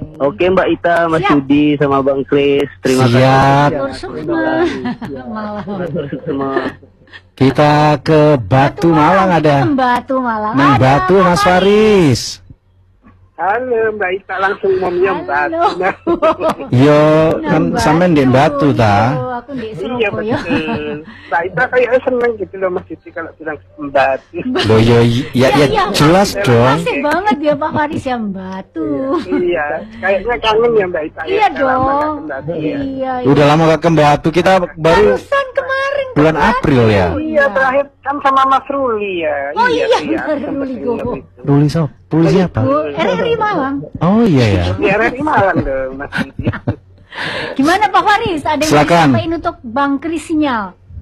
Oke Mbak Ita, Mas Siap. Yudi sama Bang Kris, terima Siap. kasih. Semua. Kita ke Batu Malang ada. Batu Malang. Nang Ada Batu Mas Faris. Halo Mbak Ita, langsung mau nyembat. Yo kan sampean di Batu ta. Aku di Iya Surabaya. betul. Mbak Ita kayaknya seneng gitu loh Mas Yudi kalau bilang sembat. Loh yo ya jelas dong. Asik banget ya Pak Faris yang Batu. Iya, kayaknya kangen ya Mbak Ita. Iya Udah lama nggak dong. ke Batu, ya. Iya. Udah lama gak ke Batu, kita baru Barusan kemarin. bulan April ya. Iya, terakhir kan sama Mas Ruli ya. Oh iya, benar, sempet Ruli dengar Goho. itu. Ruli so, Ruli siapa? RRI Malang. Oh iya ya. Di RRI Malang dong Mas Yudi. Gimana Pak Faris? Ada yang Silakan. disampaikan untuk Bang Kris Sinyal?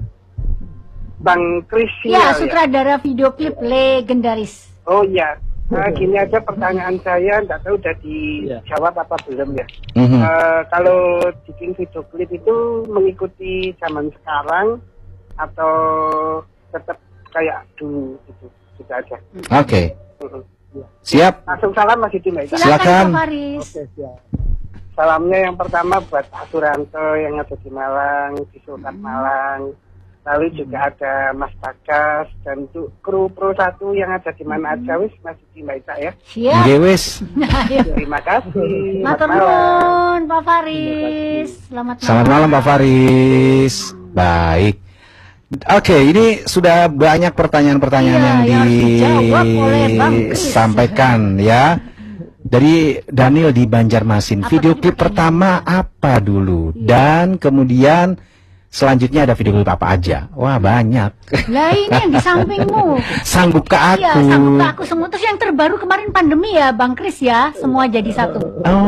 Bang Kris Ya, sutradara video klip legendaris. Oh iya. Nah, gini aja pertanyaan saya, nggak tahu udah dijawab apa belum ya. Mhm. Kalau bikin video klip itu mengikuti zaman sekarang atau tetap kayak dulu gitu aja. Oke. Siap. Langsung salam Mas Yudi Mbak Ita. Silakan. Pak Faris. Salamnya yang pertama buat Pak Suranto yang ada di Malang, di Sultan Malang. Lalu juga ada Mas Bagas dan kru Pro 1 yang ada di mana aja wis Mas Yudi Mbak Ita ya. Siap. Nggih wis. Terima kasih. Matur nuwun Pak Faris. Selamat malam Pak Faris. Baik. Oke, ini sudah banyak pertanyaan-pertanyaan Iya, yang yang harus dijawab oleh Bang Kris. disampaikan ya. Dari Daniel di Banjarmasin. Video klip pertama apa dulu? Dan kemudian selanjutnya ada video klip apa aja? Wah, banyak. Lah ini yang di sampingmu. Sanggup ke aku. Iya, sanggup ke aku semua. Terus yang terbaru kemarin pandemi ya, Bang Kris ya. Semua jadi satu.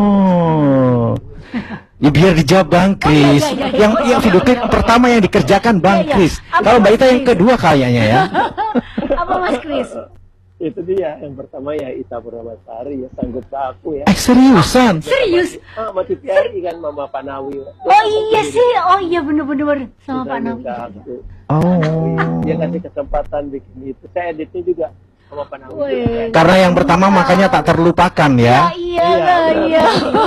Oh. Ya biar dijawab Bang Kris. Oh, iya. Yang video klip pertama yang dikerjakan Bang Iya, iya. Kris. Apa Kalau Mbak Mas Ita yang Kris? kedua kayaknya ya. Apa Mas Kris? Itu dia yang pertama ya Ita Purnamasari ya, sanggup ke aku ya. Seriusan? Serius? Masih Tiari kan Mama Panawi. Oh iya sih. Oh iya bener-bener sama Pak Nawi. Oh. Dia kasih kesempatan bikin itu. Saya editnya juga sama Panawi. Wih. Karena yang pertama makanya tak terlupakan ya. Iya lah, iya.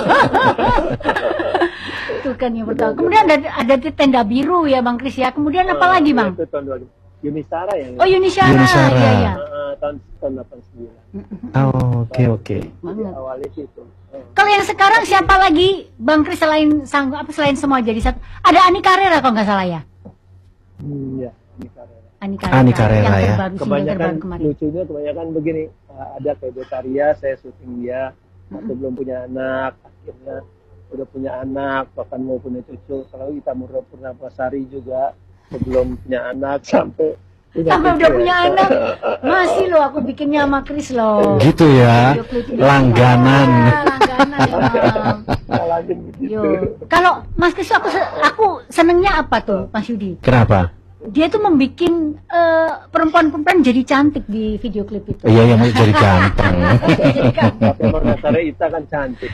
Itu kan yang pertama. Kemudian ada tenda biru ya Bang Kris ya. Kemudian apa lagi Bang? Itu tahun 2000. Yunisara yang Oh Yunisara. Yunisara. Iya, iya. tahun 89. Oh, oke. Jadi awalnya situ. Kalau yang sekarang siapa lagi Bang Kris selain selain semua jadi satu? Ada Ani Carrera kalau nggak salah ya? Ya, Yunisara. Ani Carrera yang ya. terbaru, single Kebanyakan terbaru kemarin. lucunya kebanyakan begini, ada kayak Betaria, saya syuting dia, atau belum punya anak, akhirnya udah punya anak, bahkan mau punya cucu. Kalau kita Purnamasari juga sebelum punya anak sampai udah punya anak. Masih loh aku bikinnya sama Kris loh. Gitu ya. Video klip ini. Langganan. Ya, langganan emang. lanjut begitu. Yo. Kalau Mas Kris aku senengnya apa tuh Mas Yudi? Kenapa? Dia tuh membuat perempuan-perempuan jadi cantik di video klip itu. Iya, yang mau jadi ganteng. Jadi cantik. Tapi Purnamasari Ita kan cantik.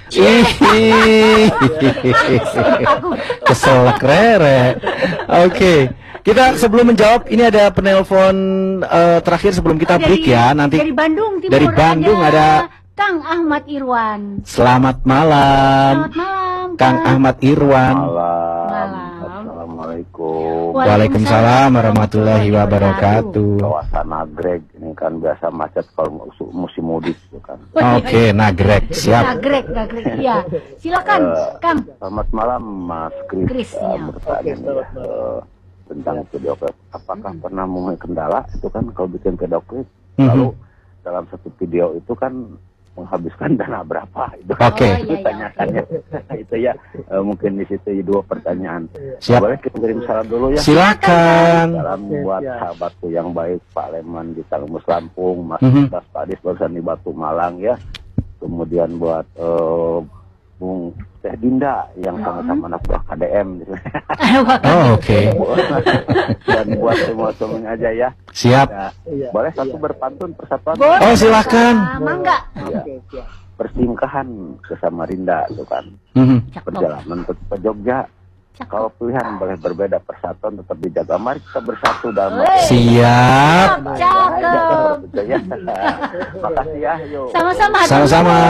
Kesel krere. Oke. Kita sebelum menjawab, ini ada penelpon terakhir sebelum kita break ya. Nanti dari Bandung Timur dari Bandung ada Kang Ahmad Irwan. Selamat malam. Selamat malam Kang Ahmad Irwan. Malam. Assalamualaikum. Waalaikumsalam warahmatullahi wabarakatuh. Kawasan Nagreg ini kan biasa macet kalau musim mudik itu kan. Oke, Nagreg, siap. Nagreg. Iya. Silakan, Kang. Selamat malam Mas Kris. Kris, iya. Bertanya nih ya, tentang video klip. Apakah pernah mempunyai kendala itu kan kalau bikin video klip? Lalu dalam satu video itu kan menghabiskan dana berapa itu? Oke. Itu tanyakannya. Itu ya mungkin di situ dua pertanyaan. Siap. Boleh kita kirim salam dulu ya. Silakan. Salam buat sahabatku yang baik, Pak Leman di Tangmus Lampung, Mas Bas Padis barusan di Batu Malang ya. Kemudian buat Bung Teh Dinda yang sama-sama anak buah KDM. Oh, oke. Dan buat semua temen aja ya. Siap. Ya, boleh satu berpantun persatuan. Oh, silakan. Mangga. Ya. Persingkahan ke Samarinda itu kan. Perjalanan ke Jogja. Kalau pilihan boleh berbeda, persatuan tetap dijaga. Mari kita bersatu dalam Siap. Cakep. ya. Makasih ya, yuk. Sama-sama. Sama-sama.